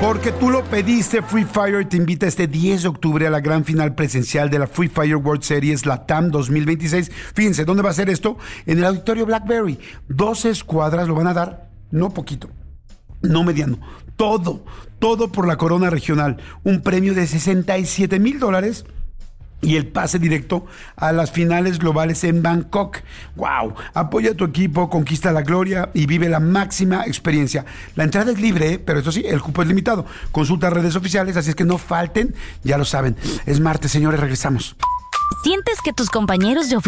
Porque tú lo pediste, Free Fire te invita este 10 de octubre a la gran final presencial de la Free Fire World Series LATAM 2026. Fíjense, ¿dónde va a ser esto? En el Auditorio Blackberry. 12 escuadras lo van a dar, no poquito, no mediano, todo por la corona regional. Un premio de $67,000 y el pase directo a las finales globales en Bangkok. ¡Wow! Apoya a tu equipo, conquista la gloria y vive la máxima experiencia. La entrada es libre, pero eso sí, el cupo es limitado. Consulta redes oficiales, así es que no falten, ya lo saben. Es martes, señores, regresamos. ¿Sientes que tus compañeros de oficina